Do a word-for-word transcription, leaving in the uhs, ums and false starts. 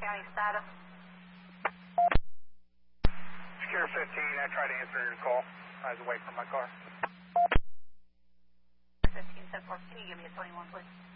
County status. Secure fifteen, I tried to answer your call. I was away from my car. fifteen ten four, can you give me a twenty-one, please?